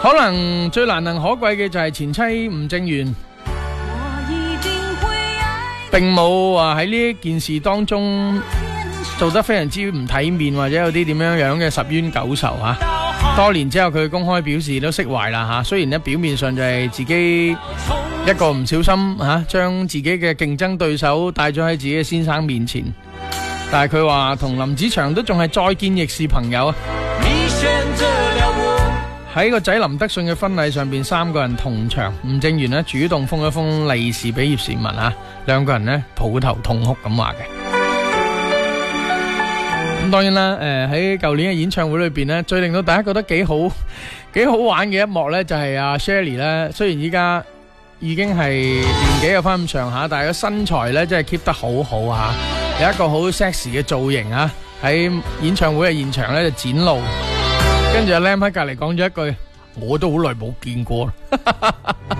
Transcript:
可能最難能可貴嘅就係前妻吳正元，並冇話喺呢件事當中做得非常之唔體面，或者有啲點樣嘅十冤九仇吓。多年之後佢公開表示都釋懷啦吓，雖然咧表面上就係自己一個唔小心吓，將自己嘅競爭對手帶咗喺自己嘅先生面前，但係佢話同林子祥都仲係再見亦是朋友啊。喺個仔林德信嘅婚禮上邊，三個人同場，吳正元呢主動封一封利是俾葉倩文啊，兩個人呢抱頭痛哭咁話嘅。咁當然啦，喺舊年嘅演唱會裏邊呢，最令到大家覺得幾好玩嘅一幕呢，就係阿 Shirley 呢，雖然依家已經係年紀有翻咁上下，但係個身材呢真係 keep 得好好啊，有一個好 sexy 嘅造型啊，喺演唱會嘅現場呢就展露。跟住阿 Lam 喺隔籬講咗一句，我都好耐冇見過。